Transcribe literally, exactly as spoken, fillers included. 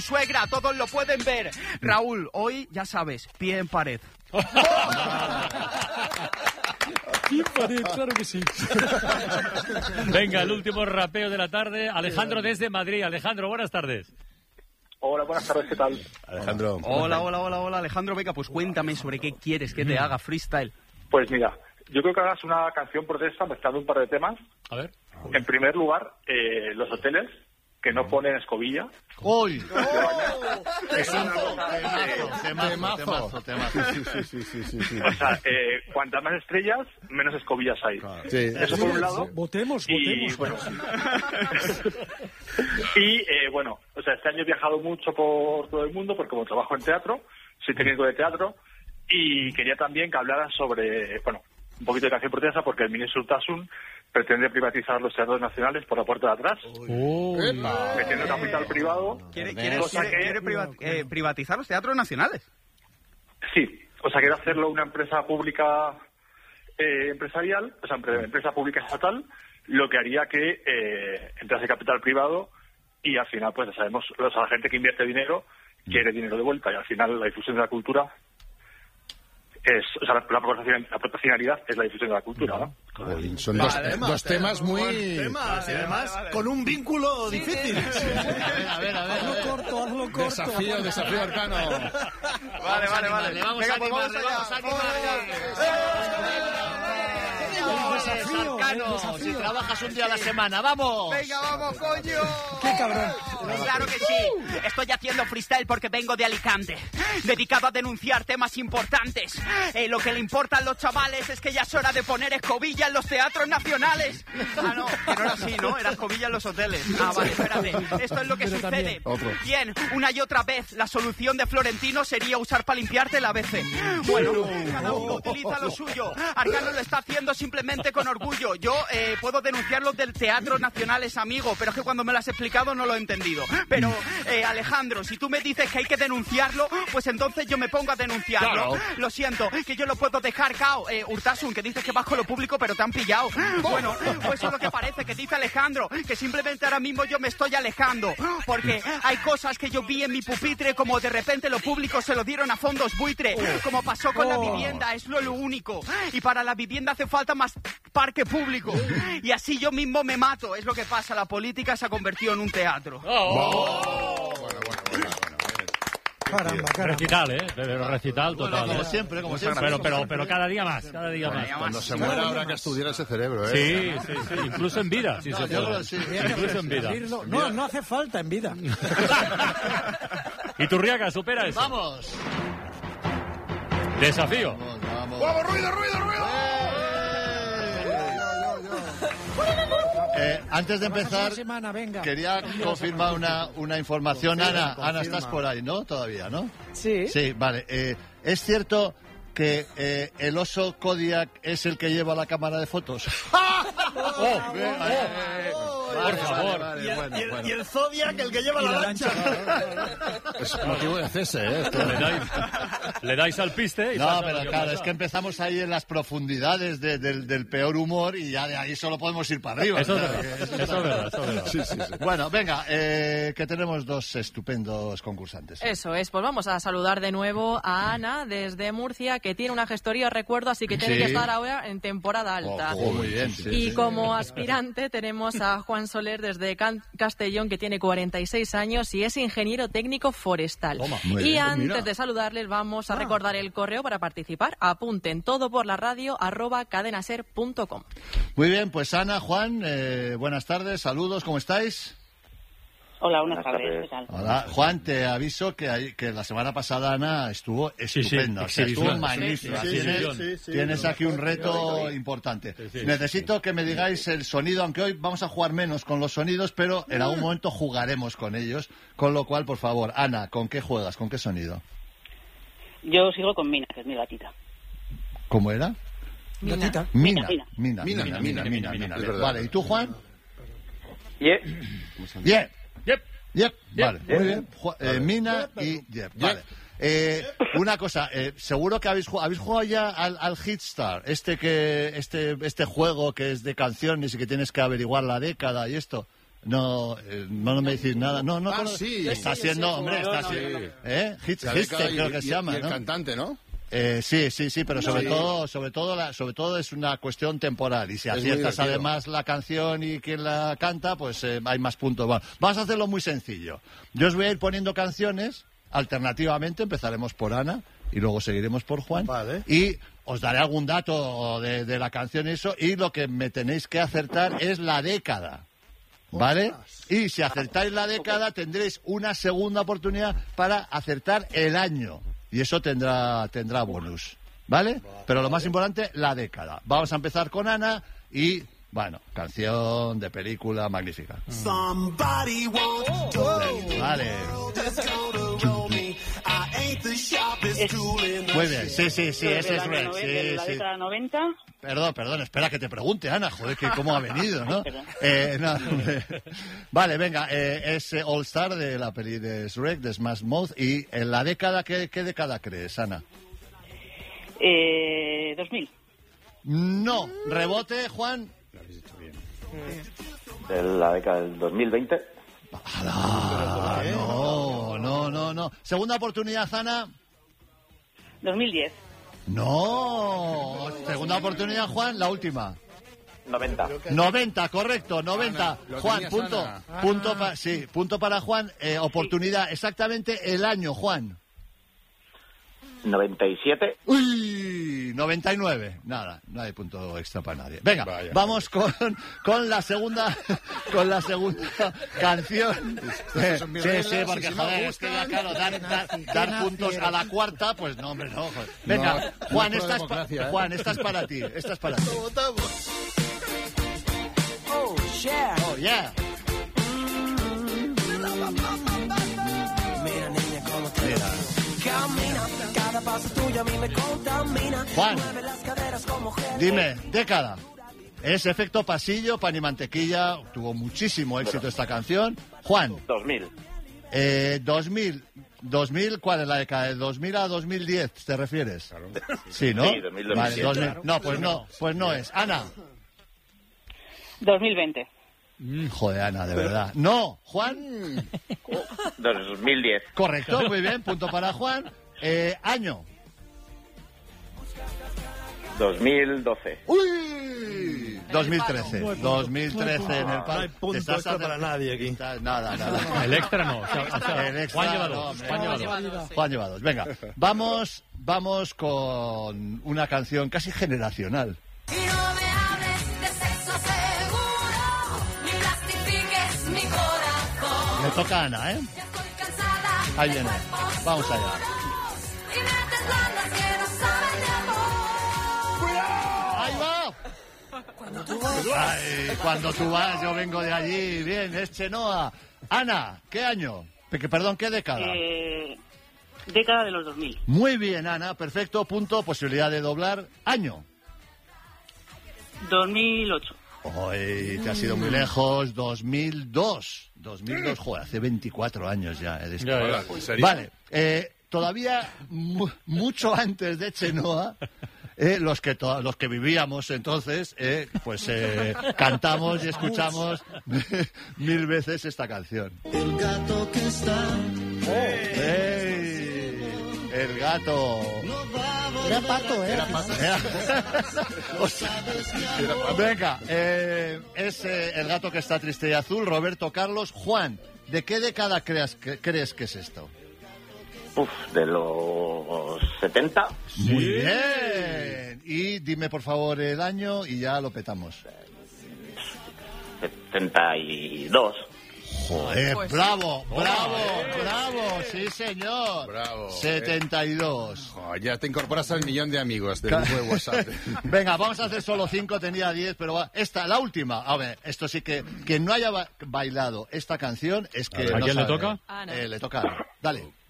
Suegra, todos lo pueden ver. Raúl, hoy, ya sabes, pie en pared. Pie en pared, claro que sí. Venga, el último rapeo de la tarde. Alejandro desde Madrid. Alejandro, buenas tardes. Hola, buenas tardes, ¿qué tal? Alejandro. Hola, hola, hola, hola, Alejandro. Venga, pues cuéntame sobre qué quieres que te haga freestyle. Pues mira, yo creo que hagas una canción protesta mezclando un par de temas. A ver. En primer lugar, eh, los hoteles que no ponen escobilla. ¡Uy! Oh. Es un temazo, temazo, temazo. Sí, sí, sí, sí, sí, sí. O sea, eh, cuantas más estrellas, menos escobillas hay. Sí. Eso por un lado. Votemos, Y votemos. bueno, y eh, bueno, o sea, este año he viajado mucho por todo el mundo porque como trabajo en teatro, soy técnico de teatro y quería también que hablaran sobre, bueno, un poquito de canción protesta porque el ministro Urtasun pretende privatizar los teatros nacionales por la puerta de atrás, Uy. metiendo capital privado. ¿Quiere, quiere, cosa quiere- que- quiere priva- eh, privatizar los teatros nacionales? Sí, o sea, quiere hacerlo una empresa pública eh, empresarial, o sea, empre- empresa pública estatal, lo que haría que eh, entrase capital privado y al final, pues ya sabemos, o sea, la gente que invierte dinero quiere dinero de vuelta y al final la difusión de la cultura es, o sea, la, la, proporcion- la proporcionalidad es la difusión de la cultura, ¿no? Jolín, son dos, Vale, dos temas muy... temas, y además con un vínculo difícil. A ver, a ver, a ver. Corto, hazlo corto. Desafío, desafío arcano. Vale, vale, vale. Le vamos Venga, a pues animar, vamos le allá. vamos a animar. Arcano, si trabajas un día a la semana, ¡vamos! Venga, vamos, coño. ¡Qué cabrón! Claro que sí. Estoy haciendo freestyle porque vengo de Alicante, dedicado a denunciar temas importantes. Eh, lo que le importa a los chavales es que ya es hora de poner escobilla en los teatros nacionales. Ah, no, que no era así, ¿no? Era escobilla en los hoteles. Ah, vale, espérate. Esto es lo que Pero sucede. también. Otro. Bien, una y otra vez, la solución de Florentino sería usar para limpiarte la B C. Bueno, cada uno utiliza lo suyo. Arcano lo está haciendo simplemente con orgullo. Yo eh, puedo denunciarlo del Teatro Nacionales, amigo, pero es que cuando me lo has explicado no lo he entendido. Pero, eh, Alejandro, si tú me dices que hay que denunciarlo, pues entonces yo me pongo a denunciarlo. Claro. Lo siento, que yo lo puedo dejar cao. Eh, Urtasun, que dices que vas con lo público, pero te han pillado. Bueno, pues eso es lo que parece, que dice Alejandro, que simplemente ahora mismo yo me estoy alejando. Porque hay cosas que yo vi en mi pupitre, como de repente lo público se lo dieron a fondos buitre, como pasó con la vivienda, es lo, lo único. Y para la vivienda hace falta más parque público. Y así yo mismo me mato. Es lo que pasa, la política se ha convertido en un teatro. Oh. Bueno, bueno, bueno, bueno. Caramba, caramba. Recital, ¿eh? Pero recital total. Bueno, como ¿eh? siempre, como siempre. Pero, pero, pero cada día más, cada día más. Cuando se muera habrá que estudiar ese cerebro, ¿eh? Sí, sí, sí. Incluso en vida, si se yo creo puede. que sí. Incluso en vida. No, no hace falta en vida. Y Turriaga supera eso. ¡Vamos! Desafío. Vamos, vamos. ¡Vamos, ruido, ruido, ruido! Eh, antes de Una empezar, semana, venga. quería confirmar una, una información. Confirma, Ana, Ana, confirma. estás por ahí, ¿no? Todavía, ¿no? Sí. Sí, vale. Eh, ¿Es cierto que eh, el oso Kodiak es el que lleva la cámara de fotos? Oh, Bien, oh, eh, eh, por vale, favor. vale, Y el- bueno, y el- bueno. y el Zodiac, el que lleva Y la lancha. Es motivo de cese, ¿eh? Esto- Le dais, le dais al piste y No, pasa pero lo que claro, pasa. es que empezamos ahí en las profundidades de- del, del peor humor y ya de ahí solo podemos ir para arriba. Eso es Claro, verdad, que eso es verdad, eso es verdad. Sí, sí, sí. Bueno, venga, eh, que tenemos dos estupendos concursantes. Eso es, pues vamos a saludar de nuevo a Ana desde Murcia, que tiene una gestoría, recuerdo, así que tiene Sí. que estar ahora en temporada alta. Ojo, muy bien. sí, Y sí. como aspirante tenemos a Juan Soler desde Can- Castellón, que tiene cuarenta y seis años y es ingeniero técnico forestal. Muy Y bien, antes mira. de saludarles vamos Ah. a recordar el correo para participar. Apunten todo por la radio arroba cadenaser punto com. Muy bien, pues Ana, Juan, eh, buenas tardes, saludos, ¿cómo estáis? Hola, buenas tardes. ¿Qué tal? Hola, Juan, te aviso que, hay- que la semana pasada Ana estuvo Sí, sí, estupenda, o sea, estuvo exhibición. magnífica. Sí, sí, tienes exhibición. sí, sí, tienes no, aquí un no, reto sí. importante. Sí, sí, Necesito que me digáis el sonido, aunque hoy vamos a jugar menos con los sonidos, pero en algún momento jugaremos con ellos. Con lo cual, por favor, Ana, ¿con qué juegas? ¿Con qué sonido? Yo sigo con Mina, que es mi gatita. ¿Cómo era? Gatita. Mina. Mina. Mina, Mina, mina, mina, mina, mina, mina, mina. es verdad. Vale, ¿y tú, Juan? Yeah. Bien. Yep. Yep, vale, Yep. muy bien. Ju- eh, Mina y Yep, vale. Eh, una cosa, eh, seguro que habéis, ju- habéis jugado ya al, al Hitstar, este que este este juego que es de canciones y que tienes que averiguar la década y esto. No, eh, no, no me decís nada. No, no, Ah, no, sí. Está Sí, siendo, sí, hombre, sí. está No, siendo... no, no. ¿Eh? Hits, La década Hitster, creo y- que se y- llama, y el ¿no? cantante, ¿no? Eh, sí, sí, sí, pero sobre Sí. todo, sobre todo, la, sobre todo es una cuestión temporal. Y si Es muy aciertas divertido. además la canción y quien la canta, pues eh, hay más puntos. Bueno, vamos a hacerlo muy sencillo. Yo os voy a ir poniendo canciones. Alternativamente empezaremos por Ana y luego seguiremos por Juan. Vale. Y os daré algún dato de, de la canción y eso. Y lo que me tenéis que acertar es la década. ¿Vale? Y si acertáis la década, tendréis una segunda oportunidad para acertar el año. Y eso tendrá, tendrá bonus. ¿Vale? Pero lo más importante, la década. Vamos a empezar con Ana y, bueno, canción de película magnífica. Vale. Muy bien, sí, sí, sí, De ese la es año Red. nove- de Sí, la sí. década noventa. Perdón, perdón, espera que te pregunte, Ana, joder, que cómo ha venido, ¿no? Perdón. Eh, no, hombre. Vale, venga, eh, es eh, All Star de la peli de Shrek, de Smash Mouth, y en la década, ¿qué, qué década crees, Ana? Eh, dos mil. No, rebote, Juan. De la década del dos mil veinte. Ah, no, no, no, no. Segunda oportunidad, Ana. dos mil diez. No. Segunda oportunidad, Juan, la última. noventa. noventa, correcto, noventa. Ana, lo Juan, tenías, punto. Ana. Punto pa- sí, punto para Juan. Eh, oportunidad, exactamente el año, Juan. noventa y siete. Uy, noventa y nueve. Nada, no hay punto extra para nadie. Venga, Vaya. vamos con, con la segunda con la segunda canción. Eh, son mis sí, reglas, sí, y porque si no joder, es que ya gustan- claro, dar, dar- dar puntos a la cuarta, pues no, hombre, no. joder. Venga, No, Juan, no es esta es, pa- democracia, ¿eh? Juan, esta es para ti, esta es para ti. Oh, yeah. Oh, yeah. Mira, niña, cómo te Mira. camina. Cada paso tuyo a mí me contamina. Juan. Mueve las caderas como gel. Dime, década. Es efecto pasillo, pan y mantequilla. Tuvo muchísimo éxito esta canción. Juan, dos mil. eh, dos mil. dos mil, ¿cuál es la década? ¿De dos mil a dos mil diez te refieres? Sí, ¿no? Sí, dos mil, Vale, dos mil siete. dos mil. No, pues no, pues no es. Ana. dos mil veinte. Joder, Ana, de verdad. No, Juan. dos mil diez. Correcto, muy bien, punto para Juan. Eh, año. dos mil doce. ¡Uy! dos mil trece. dos mil trece en el No palo. hay punto Te estás extra hace- para nadie aquí. Estás- Nada, nada. El extra no. O sea, o sea, El extra, Juan lleva no, dos. hombre. Juan lleva Juan dos. lleva dos. Juan lleva dos. Venga, vamos, vamos con una canción casi generacional. Y no me hables de sexo seguro, ni plastifiques mi corazón. Le toca a Ana, ¿eh? Ya estoy cansada. Ahí de viene. cuerpos Vamos allá. duros y mentes blandas que no saben de amor. ¡Ahí va! Ay, cuando tú vas, yo vengo de allí. Bien, es Chenoa. Ana, ¿qué año? Pe- Perdón, ¿qué década? Eh, década de los dos mil. Muy bien, Ana, perfecto, punto, posibilidad de doblar. Año. dos mil ocho. Hoy te has ido muy lejos, dos mil dos. dos mil dos, joder, hace veinticuatro años ya. eh, de esto. Ya, ya. ¿En serio? Vale, eh, todavía mu- mucho antes de Chenoa, eh, los, que to- los que vivíamos entonces, eh, pues eh, cantamos y escuchamos mil veces esta canción. El gato que está. ¡Ey! El gato. Era pato, ¿eh? O sea, venga, eh, es eh, el gato que está triste y azul, Roberto Carlos. Juan, ¿de qué década creas que, crees que es esto? Uf, de los setenta. Muy bien. Y dime por favor el año y ya lo petamos. setenta y dos. Joder, Pues bravo, sí. bravo, Joder. bravo, sí señor. Bravo. setenta y dos. Oh, ya te incorporas al millón de amigos del grupo de WhatsApp. Venga, vamos a hacer solo cinco, tenía diez, pero va. Esta, la última. A ver, esto sí que... Quien no haya ba- bailado esta canción es que... ¿A no quién le sabe. toca? Ana. Eh, le toca a Ana. Dale.